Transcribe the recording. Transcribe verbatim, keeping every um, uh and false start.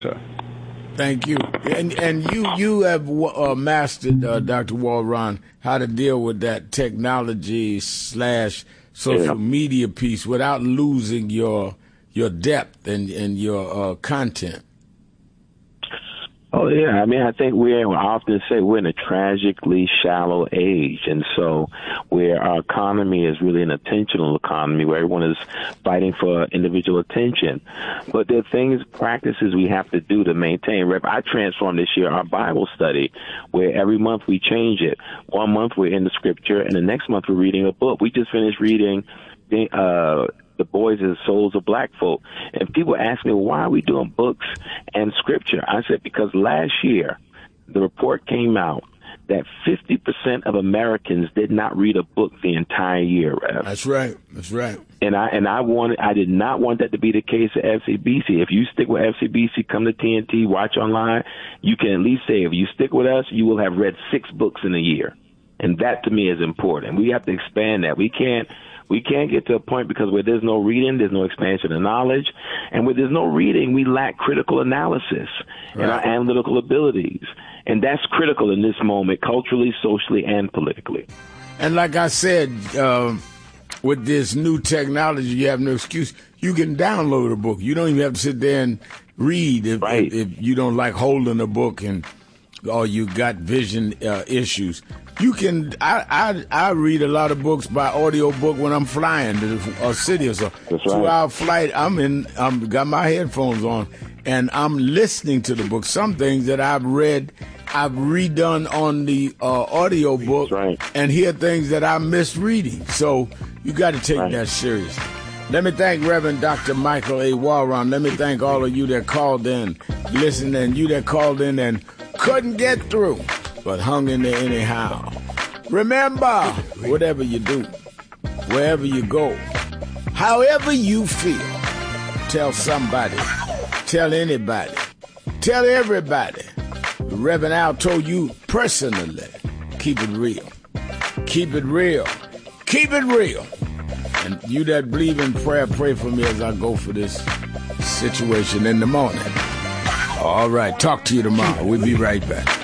Thank you. And and you you have uh, mastered, uh, Doctor Walron, how to deal with that technology slash social yeah. media piece without losing your your depth and, and your uh, content. Oh, yeah. I mean, I think we're, I often say we're in a tragically shallow age. And so where our economy is really an attentional economy where everyone is fighting for individual attention. But there are things, practices we have to do to maintain. I transformed this year our Bible study where every month we change it. One month we're in the scripture and the next month we're reading a book. We just finished reading uh The Boys and Souls of Black Folk. And people ask me, why are we doing books and scripture? I said, because last year, the report came out that fifty percent of Americans did not read a book the entire year, Rev. That's right. That's right. And I and I wanted, I did not want that to be the case at F C B C. If you stick with F C B C, come to T N T, watch online, you can at least say, if you stick with us, you will have read six books in a year. And that, to me, is important. We have to expand that. We can't We can't get to a point because where there's no reading, there's no expansion of knowledge. And where there's no reading, we lack critical analysis right. and our analytical abilities. And that's critical in this moment, culturally, socially, and politically. And like I said, uh, with this new technology, you have no excuse. You can download a book. You don't even have to sit there and read if, right. if, if you don't like holding a book and or you got vision uh, issues. You can. I, I I read a lot of books by audio book when I'm flying to a city or so. That's Two right. hour flight. I'm in. I'm got my headphones on, and I'm listening to the book. Some things that I've read, I've redone on the uh, audio book, right. and hear things that I missed reading. So you got to take right. that serious. Let me thank Reverend Doctor Michael A. Walron. Let me thank all of you that called in, listened, and you that called in and couldn't get through, but hung in there anyhow. Remember, whatever you do, wherever you go, however you feel, tell somebody, tell anybody, tell everybody. Reverend Al told you personally, keep it real. Keep it real. Keep it real. And you that believe in prayer, pray for me as I go for this situation in the morning. All right, talk to you tomorrow. We'll be right back.